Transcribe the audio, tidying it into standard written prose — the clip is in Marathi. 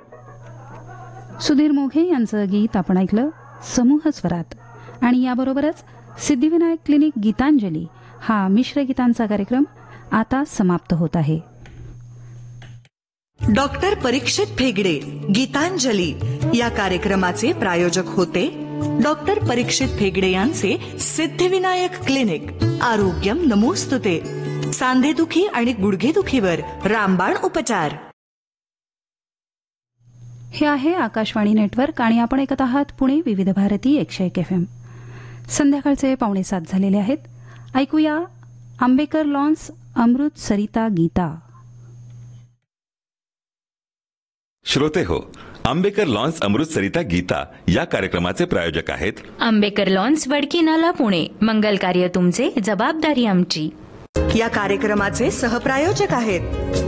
सुधीर मोघे यांचं गीत आपण ऐकलं समूह स्वरात. आणि याबरोबरच सिद्धिविनायक क्लिनिक गीतांजली हा मिश्र गीतांचा कार्यक्रम आता समाप्त होत आहे. डॉक्टर परीक्षित भेगडे गीतांजली या कार्यक्रमाचे प्रायोजक होते डॉक्टर परीक्षित भेगडे यांचे सिद्धिविनायक क्लिनिक. आरोग्यम नमोस्तुते. सांधेदुखी आणि गुडघेदुखीवर रामबाण उपचार. हे आहे आकाशवाणी नेटवर्क आणि आपण ऐकत आहात पुणे विविध भारती 101 FM. संध्याकाळचे 6:45 झालेले आहेत. ऐकूया आंबेकर लॉन्स अमृत सरिता गीता. श्रोते हो, आंबेकर लॉन्स अमृत सरिता गीता या कार्यक्रमाचे प्रायोजक आहेत आंबेकर लॉन्स वडकी नाला पुणे. मंगल कार्य तुमचे, जबाबदारी आमची. या कार्यक्रमाचे सहप्रायोजक आहेत